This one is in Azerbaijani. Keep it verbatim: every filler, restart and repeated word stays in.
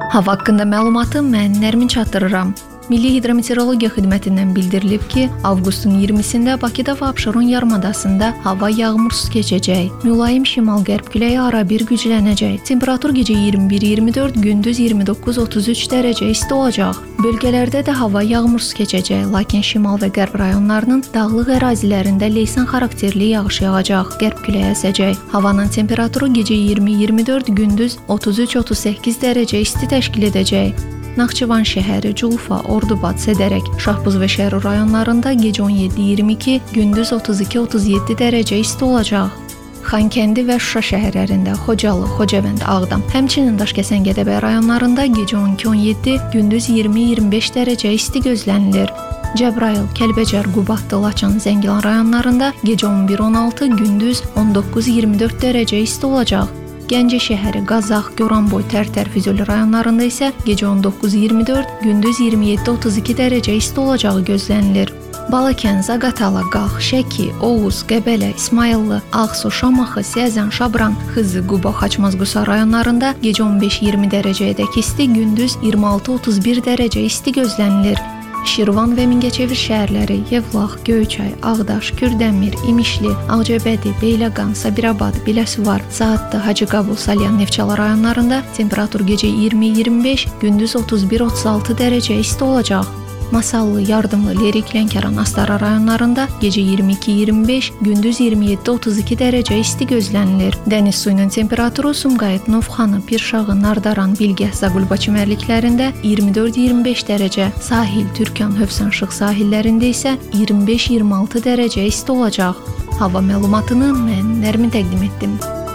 Hava haqqında məlumatı mən Nərmin çatdırıram. Milli Hidrometeorologiya Xidmətindən bildirilib ki, avqustun iyirmisində Bakıda və Abşeron yarımadasında hava yağmursuz keçəcək. Mülayim şimal-qərb küləyi arabir güclənəcək. Temperatur gecə iyirmi bir iyirmi dörd, gündüz iyirmi doqquz otuz üç dərəcə isti olacaq. Bölgələrdə də hava yağmursuz keçəcək, lakin şimal və qərb rayonlarının dağlıq ərazilərində leysan xarakterli yağış yağacaq. Qərb küləyi əsəcək. Havanın temperaturu gecə iyirmi iyirmi dörd, gündüz otuz üç otuz səkkiz dərəcə isti təşkil edəcək. Naxçıvan şəhəri, Culfa, Ordubad, Sədərək, Şahbuz və Şərur rayonlarında gecə on yeddi iyirmi iki, gündüz otuz iki otuz yeddi dərəcə isti olacaq. Xankəndi və Şuşa şəhərlərində, Xocalı, Xocavənd, Ağdam, həmçinin Daşkəsən, Gədəbəy rayonlarında gecə on iki on yeddi, gündüz iyirmi iyirmi beş dərəcə isti gözlənilir. Cəbrayıl, Kəlbəcər, Qubadlı, Laçın, Zəngilan rayonlarında gecə on bir on altı, gündüz on doqquz iyirmi dörd dərəcə isti olacaq. Gəncə şəhəri, Qazax, Goranboy, Tərtər, Füzuli rayonlarında isə gecə on doqquz iyirmi dörd, gündüz iyirmi yeddi otuz iki dərəcə isti olacağı gözlənilir. Balakən, Zaqatala, Qax, Şəki, Oğuz, Qəbələ, İsmayıllı, Ağsu, Şamaxı, Siyəzən, Şabran, Xızı, Quba, Xaçmaz-Qusa rayonlarında gecə on beş iyirmi dərəcəyədək isti, gündüz iyirmi altı otuz bir dərəcə isti gözlənilir. Şirvan və Mingəçevir şəhərləri, Yevlax, Göyçay, Ağdaş, Kürdəmir, İmişli, Ağcabədi, Beyləqan, Sabirabad, Biləsuvar, Saatlı, Hacıqabul, Salyan, Neftçala rayonlarında temperatur gecə iyirmi iyirmi beş, gündüz otuz bir otuz altı dərəcə isti olacaq. Masallı, Yardımlı, Lerik, Lənkəran, Astara rayonlarında gecə iyirmi iki iyirmi beş, gündüz iyirmi yeddi otuz iki dərəcə isti gözlənilir. Dəniz suyunun temperaturu Sumqayıt, Novxanı, Pirşağı, Nardaran, Bilgəh, Zaqulba çimərliklərində iyirmi dörd iyirmi beş dərəcə, sahil, Türkan, Hövsan-Şıq sahillərində isə iyirmi beş iyirmi altı dərəcə isti olacaq. Hava məlumatını mən Nərmin təqdim etdim.